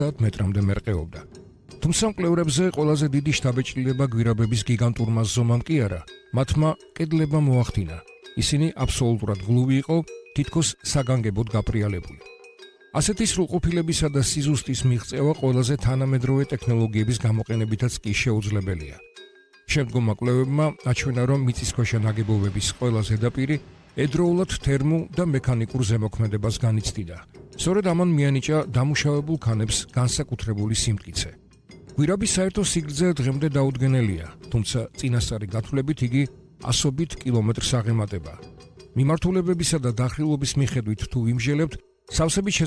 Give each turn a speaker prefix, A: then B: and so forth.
A: მეტრამდე მერყეობდა. თუმცა მკვლევრებზე ყველაზე დიდი შთაბეჭდილება გვირაბების გიგანტურმა ზომამ კი არა, მათმა კედლება მოახდინა. ისინი აბსოლუტურად გლუვი იყო, თითქოს საგანგებოდ გაპრიალებული. ასეთი სრულყოფილებისა და სიზუსტის მიღწევა ყველაზე თანამედროვე ტექნოლოგიების გამოყენებითაც კი შეუძლებელია. შემდგომმა კვლევებმა აჩვენა, რომ მიწისქვეშა ნაგებობების ყველა ზედაპირი ედროულად თერმულ და მექანიკურ ზემოქმედებას განიცდიდა. სწორედ ამან მიანიჭა დამუშავებულ ქანებს განსაკუთრებული სიმტკიცე. გვირაბის საერთო სიგრძე დღემდე დაუდგენელია, თუმცა წინასწარი გათვლებით იგი ასობით კილომეტრს აღემატება. მიმართულებებისა და დახრილობის მიხედვით თუ ვიმსჯელებთ, სავსებით